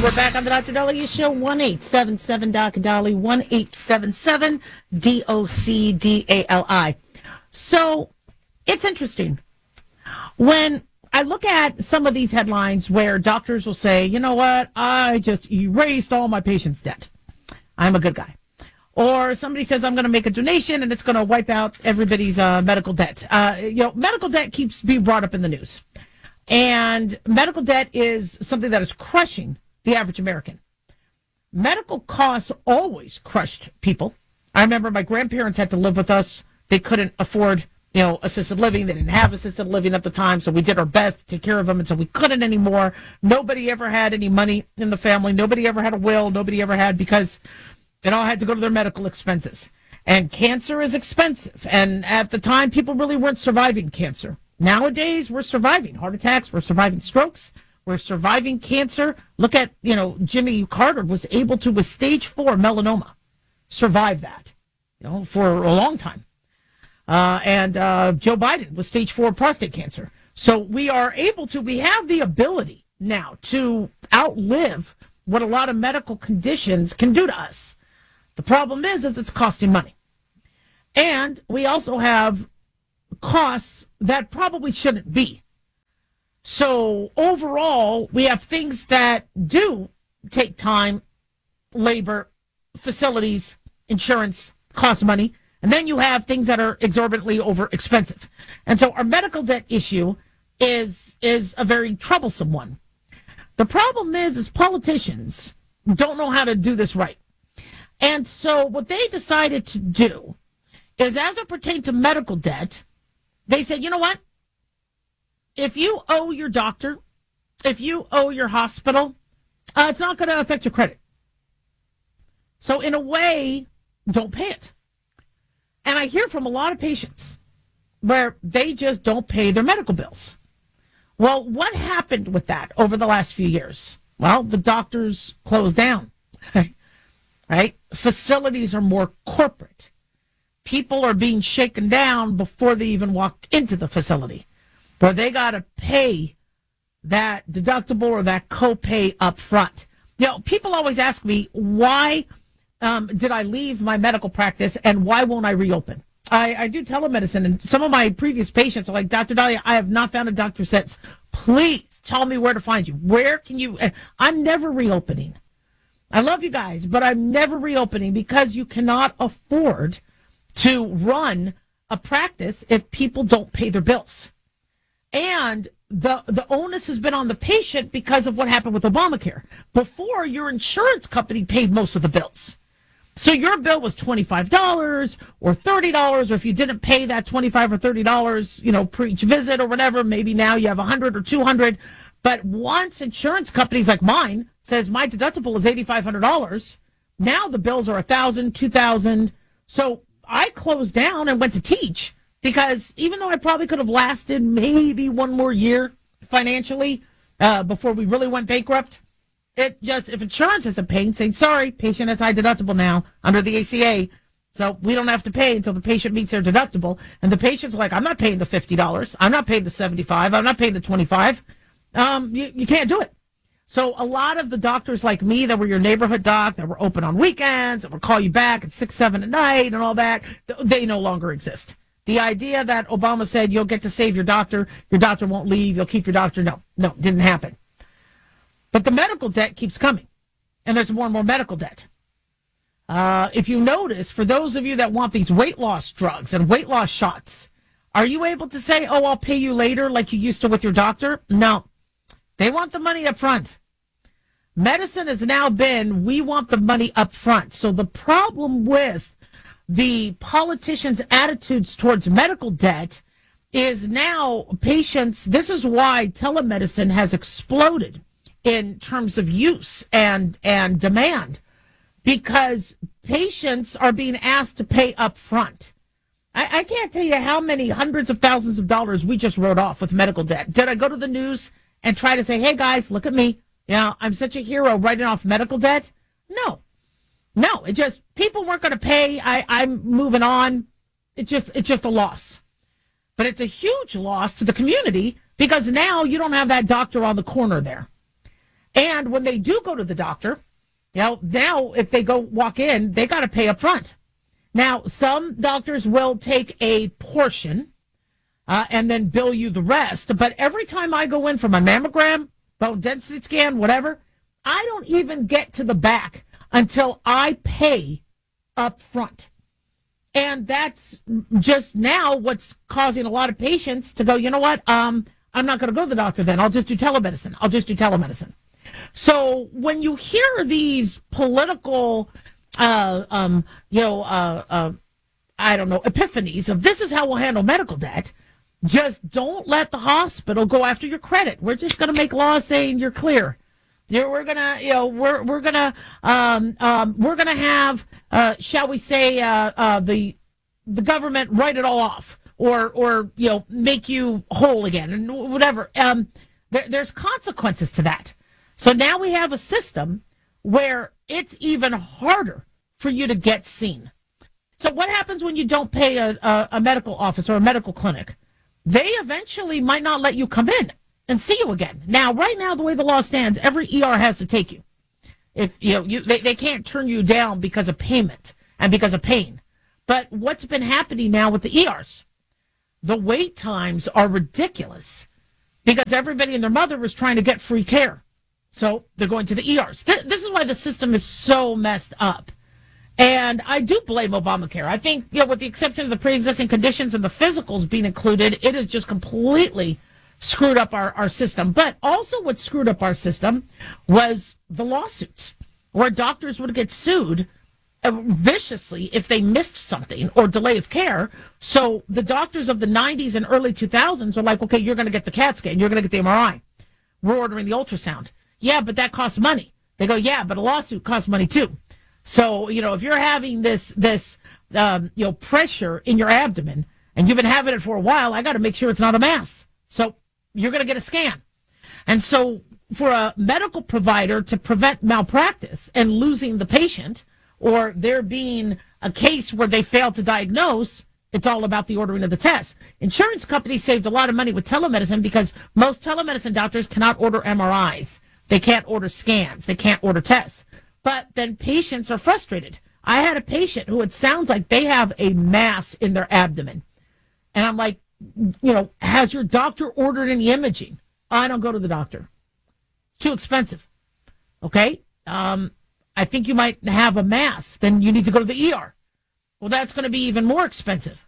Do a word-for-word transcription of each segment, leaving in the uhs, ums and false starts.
We're back on the Doctor Dali Show, one eight seven seven Doc Dali, one eight seven seven D O C D A L I. So it's interesting. When I look at some of these headlines where doctors will say, you know what, I just erased all my patients' debt. I'm a good guy. Or somebody says, I'm going to make a donation and it's going to wipe out everybody's uh, medical debt. Uh, you know, medical debt keeps being brought up in the news. And medical debt is something that is crushing the average American. Medical costs always crushed people. I remember my grandparents had to live with us. They couldn't afford, you know, assisted living. They didn't have assisted living at the time, so we did our best to take care of them until we couldn't anymore. Nobody ever had any money in the family. Nobody ever had a will. Nobody ever had, because it all had to go to their medical expenses. And cancer is expensive. And at the time, people really weren't surviving cancer. Nowadays, we're surviving heart attacks. We're surviving strokes. We're surviving cancer. Look at, you know, Jimmy Carter was able to, with stage four melanoma, survive that, you know, for a long time. Uh, and uh, Joe Biden with stage four prostate cancer. So we are able to, we have the ability now to outlive what a lot of medical conditions can do to us. The problem is, is it's costing money. And we also have costs that probably shouldn't be. So overall, we have things that do take time, labor, facilities, insurance, cost money. And then you have things that are exorbitantly over expensive. And so our medical debt issue is, is a very troublesome one. The problem is, is politicians don't know how to do this right. And so what they decided to do is, as it pertains to medical debt, they said, you know what? If you owe your doctor, if you owe your hospital, uh, it's not going to affect your credit. So in a way, don't pay it. And I hear from a lot of patients where they just don't pay their medical bills. Well, what happened with that over the last few years? Well, the doctors closed down, right? Facilities are more corporate. People are being shaken down before they even walk into the facility, where they got to pay that deductible or that copay up front. You know, people always ask me, why um, did I leave my medical practice and why won't I reopen? I, I do telemedicine, and some of my previous patients are like, Doctor Dahlia, I have not found a doctor since. Please tell me where to find you. Where can you? I'm never reopening. I love you guys, but I'm never reopening because you cannot afford to run a practice if people don't pay their bills. And the the onus has been on the patient because of what happened with Obamacare. Before, your insurance company paid most of the bills. So your bill was twenty-five dollars or thirty dollars, or if you didn't pay that twenty-five dollars or thirty dollars, you know, per each visit or whatever, maybe now you have one hundred dollars or two hundred dollars. But once insurance companies like mine says my deductible is eight thousand five hundred dollars, now the bills are one thousand dollars, two thousand dollars. So I closed down and went to teach, because even though I probably could have lasted maybe one more year financially uh, before we really went bankrupt, it just, if insurance isn't paying, saying, sorry, patient has high deductible now under the A C A, so we don't have to pay until the patient meets their deductible. And the patient's like, I'm not paying the fifty dollars. I'm not paying the seventy-five dollars. I'm not paying the twenty-five dollars. Um, you, you can't do it. So a lot of the doctors like me that were your neighborhood doc, that were open on weekends, that would call you back at six, seven at night and all that, they no longer exist. The idea that Obama said you'll get to save your doctor, your doctor won't leave, you'll keep your doctor, no, no, didn't happen. But the medical debt keeps coming, and there's more and more medical debt. Uh, if you notice, for those of you that want these weight loss drugs and weight loss shots, are you able to say, oh, I'll pay you later like you used to with your doctor? No. They want the money up front. Medicine has now been, we want the money up front. So the problem with the politicians' attitudes towards medical debt is now patients, this is why telemedicine has exploded in terms of use and, and demand, because patients are being asked to pay up front. I, I can't tell you how many hundreds of thousands of dollars we just wrote off with medical debt. Did I go to the news and try to say, hey, guys, look at me. You know, I'm such a hero writing off medical debt? No. No, it just, people weren't going to pay. I, I'm moving on. It just, it's just a loss. But it's a huge loss to the community because now you don't have that doctor on the corner there. And when they do go to the doctor, you know, now if they go walk in, they got to pay up front. Now, some doctors will take a portion uh, and then bill you the rest. But every time I go in for my mammogram, bone density scan, whatever, I don't even get to the back until I pay up front. And that's just now what's causing a lot of patients to go, you know what, um, I'm not going to go to the doctor then. I'll just do telemedicine. I'll just do telemedicine. So when you hear these political, uh, um, you know, uh, uh, I don't know, epiphanies of this is how we'll handle medical debt, just don't let the hospital go after your credit. We're just going to make laws saying you're clear. You're, we're gonna, you know, we're we're gonna, um, um, we're gonna have, uh, shall we say, uh, uh, the the government write it all off, or or you know, make you whole again, and whatever. Um, there, there's consequences to that. So now we have a system where it's even harder for you to get seen. So what happens when you don't pay a, a, a medical office or a medical clinic? They eventually might not let you come in and see you again. Now, right now, the way the law stands, every E R has to take you. If you know, you they, they can't turn you down because of payment and because of pain. But what's been happening now with the E Rs? The wait times are ridiculous because everybody and their mother was trying to get free care. So they're going to the E Rs. Th- this is why the system is so messed up. And I do blame Obamacare. I think, you know, with the exception of the pre-existing conditions and the physicals being included, it has just completely screwed up our, our system. But also what screwed up our system was the lawsuits, where doctors would get sued uh, viciously if they missed something or delay of care. So the doctors of the nineties and early two thousands are like, okay, you're going to get the CAT scan, you're going to get the M R I. We're ordering the ultrasound. Yeah, but that costs money. They go, yeah, but a lawsuit costs money too. So, you know, if you're having this, this, um, you know, pressure in your abdomen and you've been having it for a while, I got to make sure it's not a mass. So you're going to get a scan. And so for a medical provider to prevent malpractice and losing the patient, or there being a case where they fail to diagnose, it's all about the ordering of the test. Insurance companies saved a lot of money with telemedicine because most telemedicine doctors cannot order M R Is. They can't order scans. They can't order tests. But then patients are frustrated. I had a patient who it sounds like they have a mass in their abdomen. And I'm like, you know, has your doctor ordered any imaging? I don't go to the doctor. Too expensive. Okay? Um, I think you might have a mass. Then you need to go to the E R. Well, that's going to be even more expensive.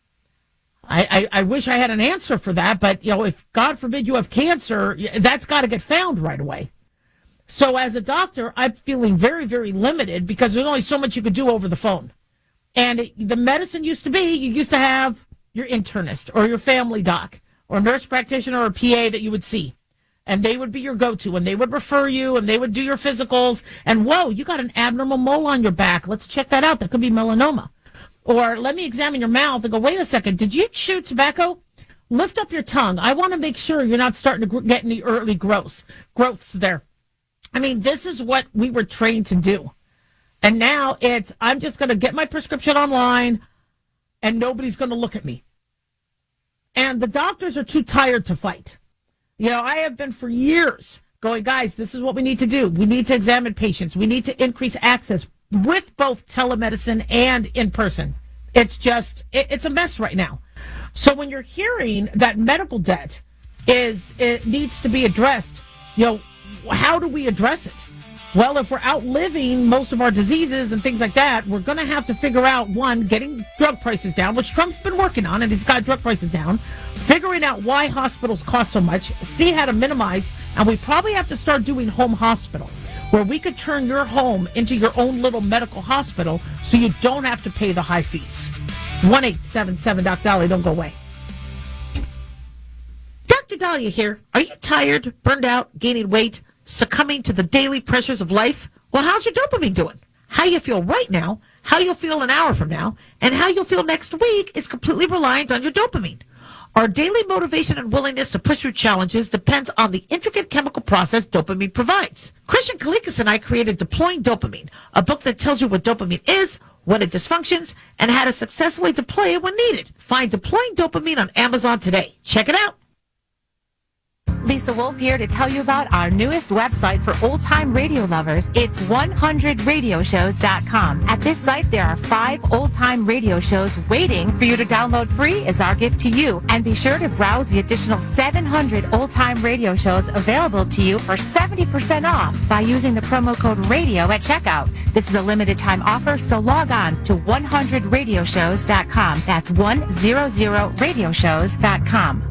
I, I, I wish I had an answer for that, but, you know, if God forbid you have cancer, that's got to get found right away. So as a doctor, I'm feeling very, very limited because there's only so much you could do over the phone. And it, the medicine used to be, you used to have your internist or your family doc or a nurse practitioner or a P A that you would see. And they would be your go-to, and they would refer you, and they would do your physicals. And, whoa, you got an abnormal mole on your back. Let's check that out. That could be melanoma. Or let me examine your mouth and go, wait a second, did you chew tobacco? Lift up your tongue. I want to make sure you're not starting to get any early growths, growths there. I mean, this is what we were trained to do. And now it's, I'm just going to get my prescription online and nobody's going to look at me. And the doctors are too tired to fight. You know, I have been for years going, guys, this is what we need to do. We need to examine patients. We need to increase access with both telemedicine and in person. It's just, it, it's a mess right now. So when you're hearing that medical debt is, it needs to be addressed, you know, how do we address it? Well, if we're outliving most of our diseases and things like that, we're going to have to figure out, one, getting drug prices down, which Trump's been working on, and he's got drug prices down, figuring out why hospitals cost so much, see how to minimize, and we probably have to start doing home hospital, where we could turn your home into your own little medical hospital so you don't have to pay the high fees. one eight seven seven Doc Dolly, don't go away. Doctor Dahlia here. Are you tired, burned out, gaining weight, succumbing to the daily pressures of life? Well, how's your dopamine doing? How you feel right now, how you'll feel an hour from now, and how you'll feel next week is completely reliant on your dopamine. Our daily motivation and willingness to push through challenges depends on the intricate chemical process dopamine provides. Christian Kalikas and I created Deploying Dopamine, a book that tells you what dopamine is, when it dysfunctions, and how to successfully deploy it when needed. Find Deploying Dopamine on Amazon today. Check it out. Lisa Wolf here to tell you about our newest website for old-time radio lovers. It's one hundred radio shows dot com. At this site, there are five old-time radio shows waiting for you to download free as our gift to you. And be sure to browse the additional seven hundred old-time radio shows available to you for seventy percent off by using the promo code RADIO at checkout. This is a limited-time offer, so log on to one hundred radio shows dot com. That's one hundred radio shows dot com.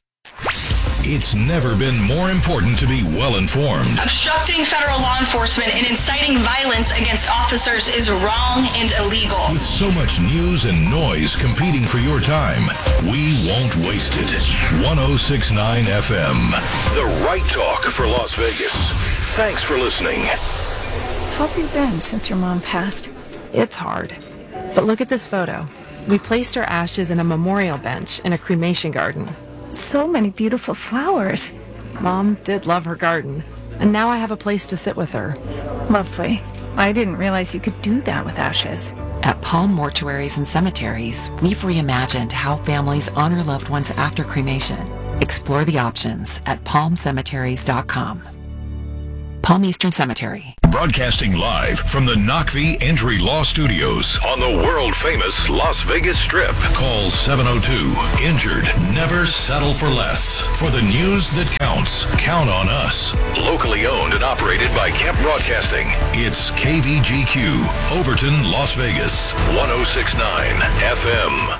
It's never been more important to be well-informed. Obstructing federal law enforcement and inciting violence against officers is wrong and illegal. With so much news and noise competing for your time, we won't waste it. one oh six point nine F M, the right talk for Las Vegas. Thanks for listening. How have you been since your mom passed? It's hard. But look at this photo. We placed her ashes in a memorial bench in a cremation garden. So many beautiful flowers. Mom did love her garden, and now I have a place to sit with her. Lovely. I didn't realize you could do that with ashes. At Palm Mortuaries and Cemeteries, we've reimagined how families honor loved ones after cremation. Explore the options at palm cemeteries dot com. Palm Eastern Cemetery. Broadcasting live from the Knockvie Injury Law Studios on the world-famous Las Vegas Strip. Call seven oh two, injured. Never settle for less. For the news that counts, count on us. Locally owned and operated by Kemp Broadcasting. It's K V G Q, Overton, Las Vegas, one oh six point nine F M.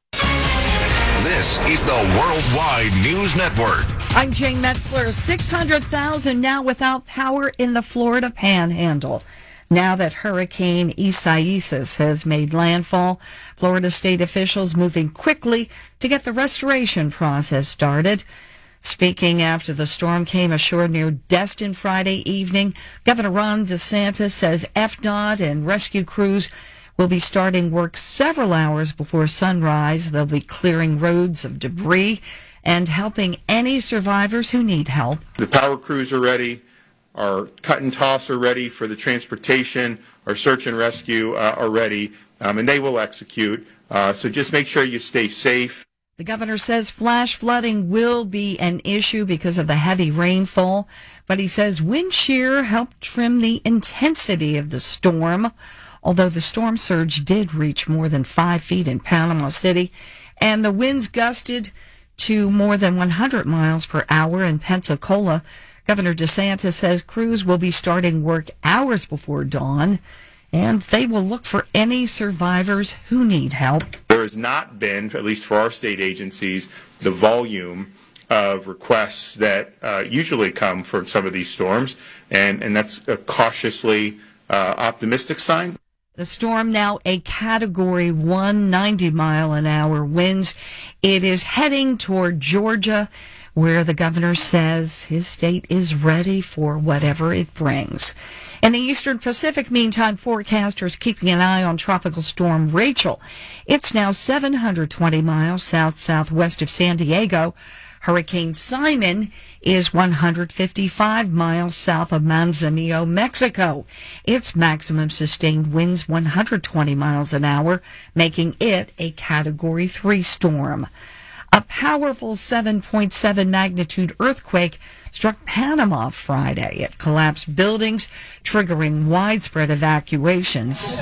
This is the Worldwide News Network. I'm Jane Metzler. six hundred thousand now without power in the Florida Panhandle. Now that Hurricane Isaias has made landfall, Florida state officials moving quickly to get the restoration process started. Speaking after the storm came ashore near Destin Friday evening, Governor Ron DeSantis says F D O T and rescue crews will be starting work several hours before sunrise. They'll be clearing roads of debris and helping any survivors who need help. The power crews are ready. Our cut and toss are ready for the transportation. Our search and rescue uh, are ready, um, and they will execute. Uh, so just make sure you stay safe. The governor says flash flooding will be an issue because of the heavy rainfall, but he says wind shear helped trim the intensity of the storm. Although the storm surge did reach more than five feet in Panama City, and the winds gusted to more than one hundred miles per hour in Pensacola, Governor DeSantis says crews will be starting work hours before dawn, and they will look for any survivors who need help. There has not been, at least for our state agencies, the volume of requests that uh, usually come from some of these storms, and, and that's a cautiously uh, optimistic sign. The storm now a Category one, ninety mile an hour winds. It is heading toward Georgia, where the governor says his state is ready for whatever it brings. In the Eastern Pacific, meantime, forecasters keeping an eye on Tropical Storm Rachel. It's now seven hundred twenty miles south-southwest of San Diego. Hurricane Simon is one hundred fifty-five miles south of Manzanillo, Mexico. Its maximum sustained winds one hundred twenty miles an hour, making it a Category three storm. A powerful seven point seven magnitude earthquake struck Panama Friday. It collapsed buildings, triggering widespread evacuations.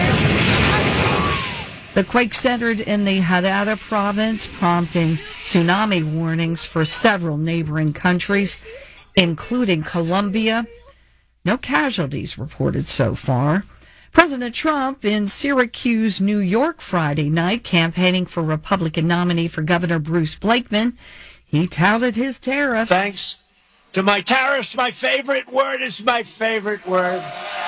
The quake centered in the Herrera province, prompting tsunami warnings for several neighboring countries, including Colombia. No casualties reported so far. President Trump in Syracuse, New York, Friday night, campaigning for Republican nominee for Governor Bruce Blakeman. He touted his tariffs. Thanks to my tariffs, my favorite word is my favorite word.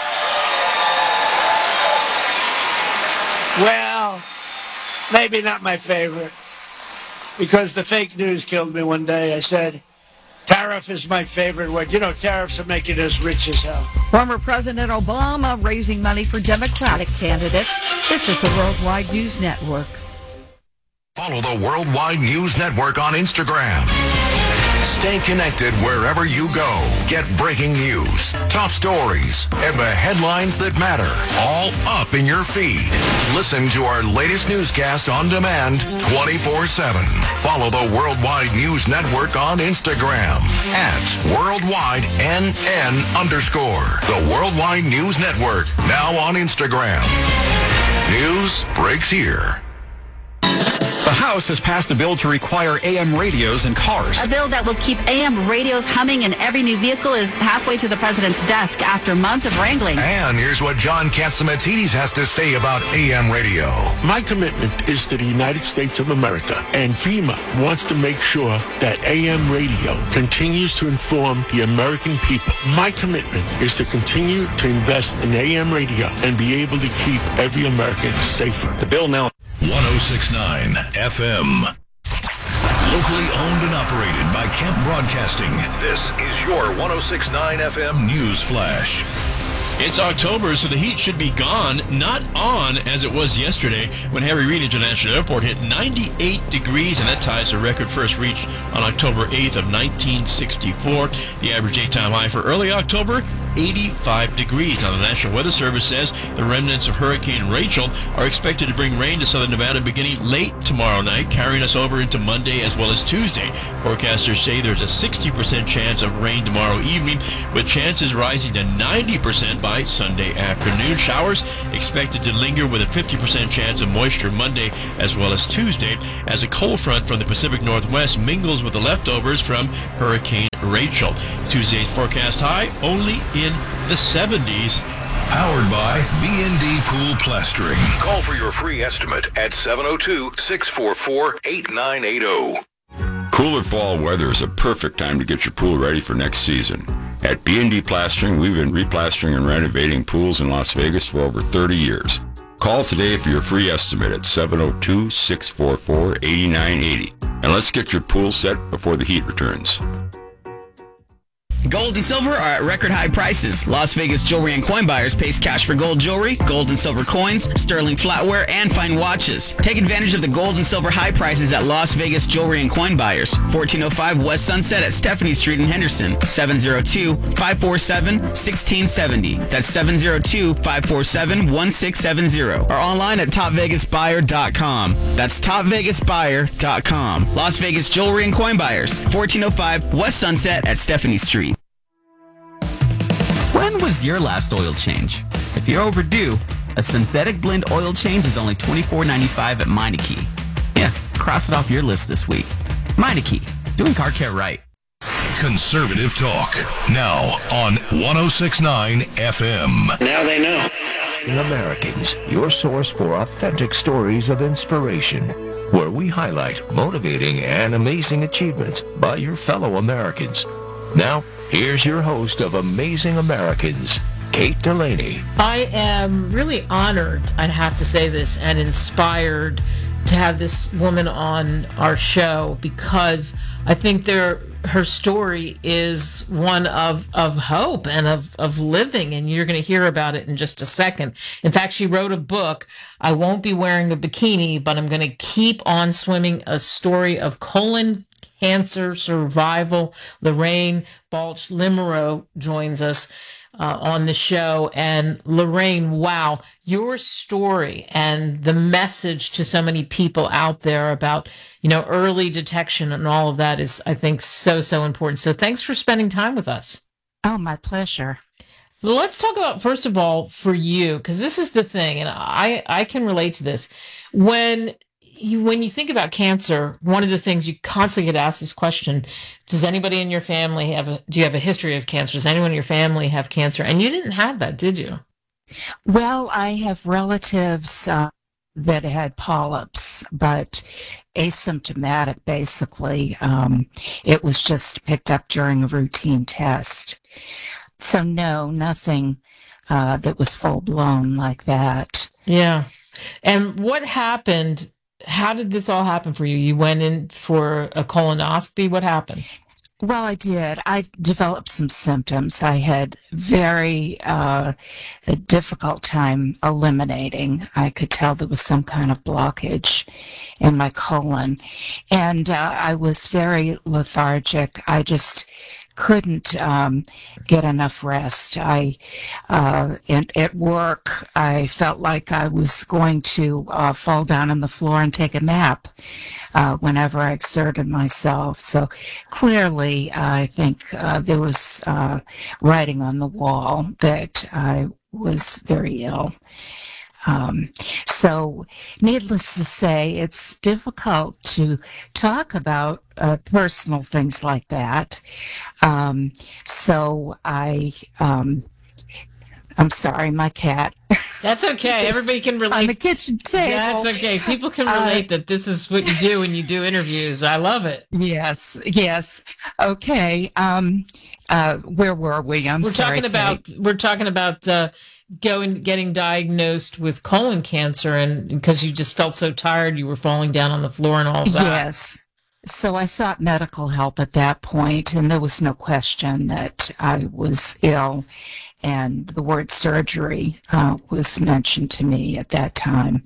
Well, maybe not my favorite, because the fake news killed me one day. I said, tariff is my favorite word. You know, tariffs are making us rich as hell. Former President Obama raising money for Democratic candidates. This is the Worldwide News Network. Follow the Worldwide News Network on Instagram. Stay connected wherever you go. Get breaking news, top stories, and the headlines that matter all up in your feed. Listen to our latest newscast on demand twenty-four seven. Follow the Worldwide News Network on Instagram at Worldwide N N underscore. The Worldwide News Network, now on Instagram. News breaks here. The House has passed a bill to require A M radios in cars. A bill that will keep A M radios humming in every new vehicle is halfway to the president's desk after months of wrangling. And here's what John Catsimatidis has to say about A M radio. My commitment is to the United States of America, and FEMA wants to make sure that A M radio continues to inform the American people. My commitment is to continue to invest in A M radio and be able to keep every American safer. The bill now. one oh six point nine F M. Locally owned and operated by Kemp Broadcasting. This is your one oh six point nine F M News Flash. It's October, so the heat should be gone, not on as it was yesterday when Harry Reid International Airport hit ninety-eight degrees, and that ties the record first reached on October eighth of nineteen sixty-four. The average daytime high for early October, eighty-five degrees. Now, the National Weather Service says the remnants of Hurricane Rachel are expected to bring rain to southern Nevada beginning late tomorrow night, carrying us over into Monday as well as Tuesday. Forecasters say there's a sixty percent chance of rain tomorrow evening, with chances rising to ninety percent by Sunday afternoon. Showers expected to linger with a fifty percent chance of moisture Monday as well as Tuesday, as a cold front from the Pacific Northwest mingles with the leftovers from Hurricane Rachel. Tuesday's forecast high only in the seventies. Powered by B and D Pool Plastering. Call for your free estimate at seven oh two, six four four, eight nine eight oh. Cooler fall weather is a perfect time to get your pool ready for next season. At B and D Plastering, we've been replastering and renovating pools in Las Vegas for over thirty years. Call today for your free estimate at seven oh two, six four four, eight nine eight oh. And let's get your pool set before the heat returns. Gold and silver are at record high prices. Las Vegas Jewelry and Coin Buyers pays cash for gold jewelry, gold and silver coins, sterling flatware, and fine watches. Take advantage of the gold and silver high prices at Las Vegas Jewelry and Coin Buyers. fourteen oh five West Sunset at Stephanie Street in Henderson. seven oh two, five four seven, one six seven oh. That's seven oh two, five four seven, one six seven oh. Or online at top vegas buyer dot com. That's top vegas buyer dot com. Las Vegas Jewelry and Coin Buyers. fourteen oh five West Sunset at Stephanie Street. When was your last oil change? If you're overdue, a synthetic blend oil change is only twenty-four ninety-five at Meineke. Yeah, cross it off your list this week. Meineke, doing car care right. Conservative talk, now on one oh six point nine F M. Now they know. Americans, your source for authentic stories of inspiration, where we highlight motivating and amazing achievements by your fellow Americans. Now, here's your host of Amazing Americans, Kate Delaney. I am really honored, I have to say this, and inspired to have this woman on our show, because I think there, her story is one of, of hope and of, of living, and you're going to hear about it in just a second. In fact, she wrote a book, I Won't Be Wearing a Bikini, but I'm going to Keep on Swimming, a story of colon cancer survival. Lorraine Balch Limereau joins us uh, on the show. And Lorraine, wow, your story and the message to so many people out there about, you know, early detection and all of that is, I think, so, so important. So thanks for spending time with us. Oh, my pleasure. Let's talk about, first of all, for you, because this is the thing, and I, I can relate to this. When You, when you think about cancer, one of the things you constantly get asked this question: does anybody in your family have a, do you have a history of cancer? Does anyone in your family have cancer? And you didn't have that, did you? Well, I have relatives uh, that had polyps, but asymptomatic, basically. Um, it was just picked up during a routine test. So no, nothing uh, that was full-blown like that. Yeah. And what happened? How did this all happen for you? You went in for a colonoscopy. What happened? Well, I did. I developed some symptoms. I had very uh, a difficult time eliminating. I could tell there was some kind of blockage in my colon. And uh, I was very lethargic. I just couldn't um, get enough rest. I, uh, and at work, I felt like I was going to uh, fall down on the floor and take a nap uh, whenever I exerted myself. So clearly, I think uh, there was uh, writing on the wall that I was very ill. Um, so, needless to say, it's difficult to talk about uh, personal things like that. Um, so, I, um, I'm sorry, my cat. That's okay. Everybody can relate. On the kitchen table. That's okay. People can relate uh, that this is what you do when you do interviews. I love it. Yes, yes. Okay. Um, uh, where were we? I'm we're sorry. Talking about, Kate. we're talking about uh, going, getting diagnosed with colon cancer, and because you just felt so tired, you were falling down on the floor and all of that. Yes. So I sought medical help at that point, and there was no question that I was ill, and the word surgery uh, was mentioned to me at that time.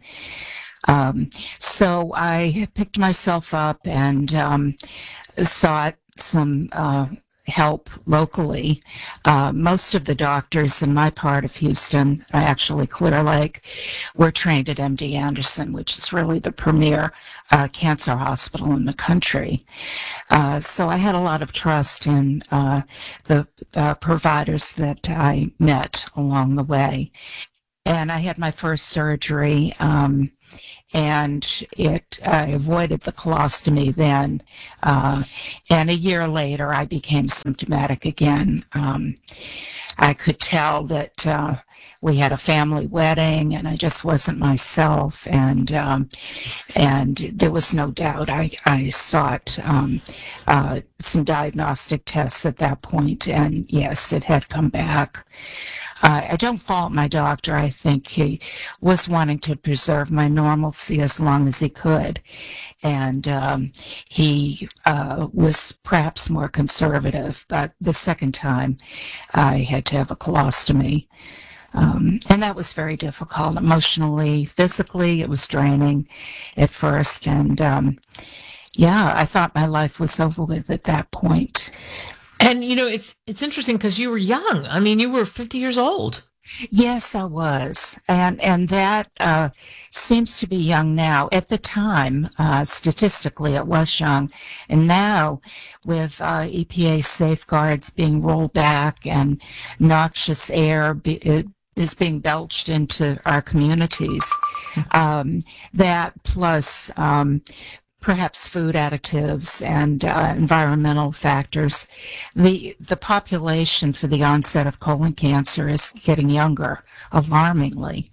Um, so I picked myself up and um, sought some uh, help locally. Uh, most of the doctors in my part of Houston, actually Clear Lake, were trained at M D Anderson, which is really the premier uh, cancer hospital in the country. Uh, so I had a lot of trust in uh, the uh, providers that I met along the way. And I had my first surgery, um, and it I avoided the colostomy then. Uh, and a year later, I became symptomatic again. Um, I could tell that uh, we had a family wedding, and I just wasn't myself. And um, and there was no doubt. I I sought um, uh, some diagnostic tests at that point, and yes, it had come back. Uh, I don't fault my doctor. I think he was wanting to preserve my normalcy as long as he could. And um, he uh, was perhaps more conservative. But the second time, I had to have a colostomy. Um, and that was very difficult emotionally, physically. It was draining at first. And um, yeah, I thought my life was over with at that point. And, you know, it's it's interesting because you were young. I mean, you were fifty years old. Yes, I was. And and that uh, seems to be young now. At the time, uh, statistically, it was young. And now, with uh, E P A safeguards being rolled back and noxious air be, it is being belched into our communities, um, that plus um, perhaps food additives and uh, environmental factors, the the population for the onset of colon cancer is getting younger, alarmingly,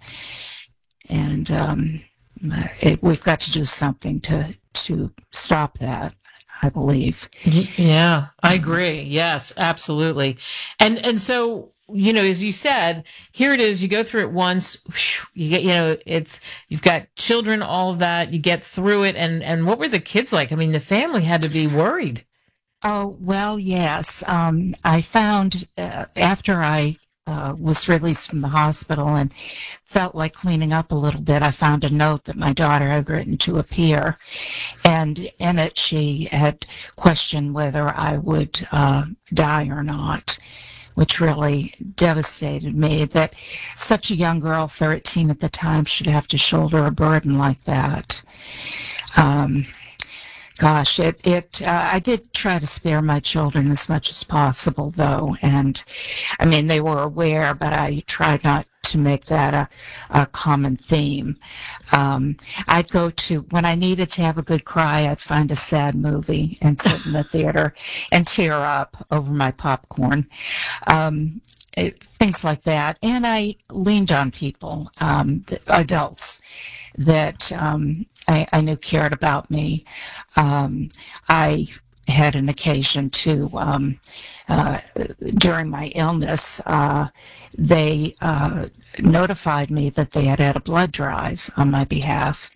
and um, it, we've got to do something to to stop that, I believe. Yeah, I agree. Yes, absolutely. And and so, you know, as you said, here it is, you go through it once, you get, you know, it's, you've got children, all of that, you get through it. And, and what were the kids like? I mean, the family had to be worried. Oh, well, yes. Um, I found uh, after I uh, was released from the hospital and felt like cleaning up a little bit, I found a note that my daughter had written to a peer. And in it, she had questioned whether I would uh, die or not, which really devastated me, that such a young girl, thirteen at the time, should have to shoulder a burden like that. Um, gosh, it, it uh, I did try to spare my children as much as possible, though, and, I mean, they were aware, but I tried not to make that a, a common theme. Um, I'd go to, when I needed to have a good cry, I'd find a sad movie and sit in the theater and tear up over my popcorn. Um, it, things like that. And I leaned on people, um, the adults, that um, I, I knew cared about me. Um, I had an occasion to, um, uh, during my illness, uh, they uh, notified me that they had had a blood drive on my behalf.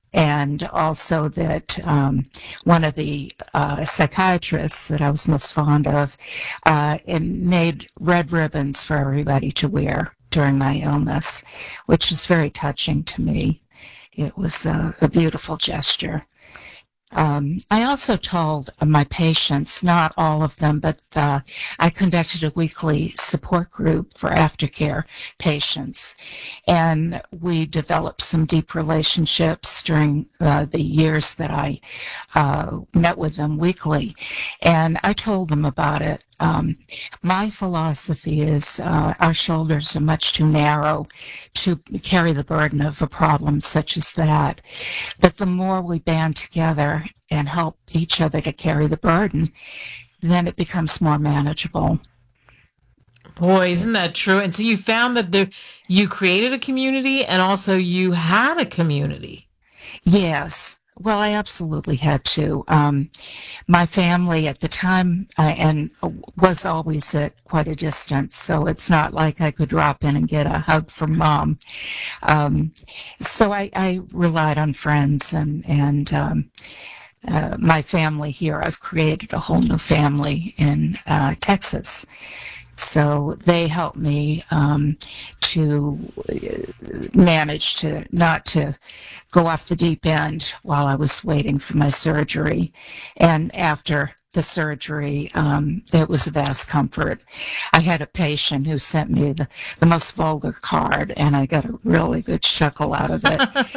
and also that um, one of the uh, psychiatrists that I was most fond of uh, made red ribbons for everybody to wear during my illness, which was very touching to me. It was a, a beautiful gesture. Um, I also told my patients, not all of them, but uh, I conducted a weekly support group for aftercare patients, and we developed some deep relationships during uh, the years that I uh, met with them weekly, and I told them about it. Um, my philosophy is uh, our shoulders are much too narrow to carry the burden of a problem such as that. But the more we band together and help each other to carry the burden, then it becomes more manageable. Boy, isn't that true? And so you found that there, you created a community and also you had a community. Yes. Well, I absolutely had to. Um, my family at the time uh, and was always at quite a distance, so it's not like I could drop in and get a hug from mom. Um, so I, I relied on friends and and um, uh, my family here. I've created a whole new family in uh, Texas. So they helped me um, to manage to not to go off the deep end while I was waiting for my surgery. And after the surgery, um, it was a vast comfort. I had a patient who sent me the, the most vulgar card, and I got a really good chuckle out of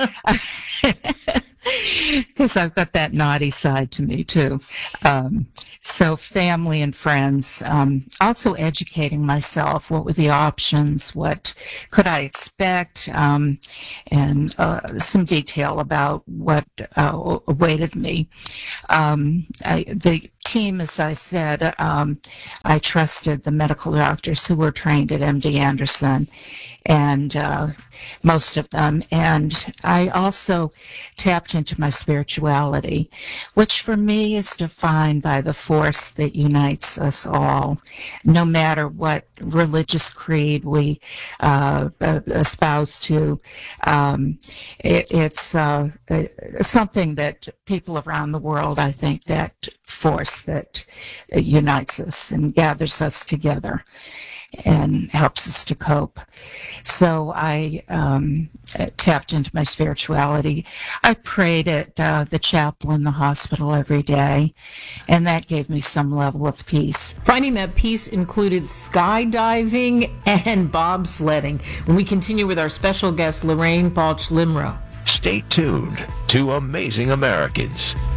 it. Because I've got that naughty side to me, too. Um, so family and friends, um, also educating myself, what were the options, what could I expect, um, and uh, some detail about what uh, awaited me. Um, I, the team, as I said, um, I trusted the medical doctors who were trained at M D Anderson, and uh, most of them. And I also tapped into my spirituality, which for me is defined by the force that unites us all, no matter what religious creed we uh, espouse to. Um, it, it's uh, something that people around the world, I think, that force that unites us and gathers us together and helps us to cope. So I um, tapped into my spirituality. I prayed at uh, the chapel in the hospital every day, and that gave me some level of peace. Finding that peace included skydiving and bobsledding. When we continue with our special guest, Lorraine Balch Limro. Stay tuned to Amazing Americans.